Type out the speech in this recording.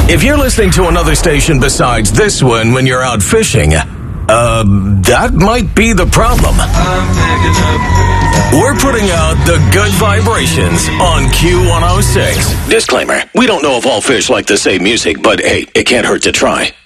If you're listening to another station besides this one when you're out fishing, that might be the problem. We're putting out the good vibrations on Q106. Disclaimer, we don't know if all fish like the same music, but hey, it can't hurt to try.